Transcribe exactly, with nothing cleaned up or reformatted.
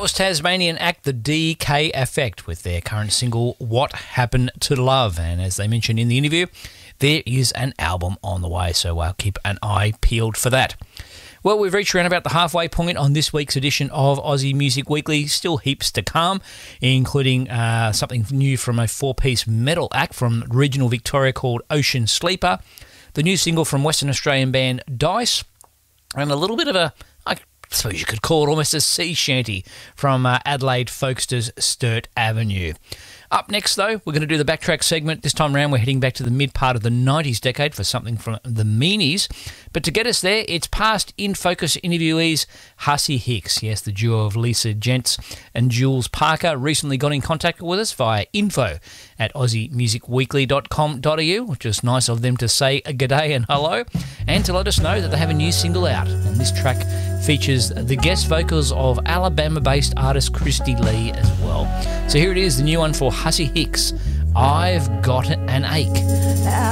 was Tasmanian act The D K Effect with their current single, What Happened to Love. And as they mentioned in the interview, there is an album on the way, so I'll keep an eye peeled for that. Well, we've reached around about the halfway point on this week's edition of Aussie Music Weekly. Still heaps to come, including uh, something new from a four-piece metal act from regional Victoria called Ocean Sleeper, the new single from Western Australian band Dice, and a little bit of a, I suppose you could call it almost a sea shanty from uh, Adelaide Folkesters Sturt Avenue. Up next, though, we're going to do the backtrack segment. This time around, we're heading back to the mid part of the nineties decade for something from the Meanies. But to get us there, it's past In Focus interviewees Hussy Hicks. Yes, the duo of Lisa Gents and Jules Parker recently got in contact with us via info at aussie music weekly dot com dot a u, which is nice of them to say a g'day and hello, and to let us know that they have a new single out. And this track features the guest vocals of Alabama-based artist Christy Lee as well. So here it is, the new one for Hussy Hicks, I've Got an Ache.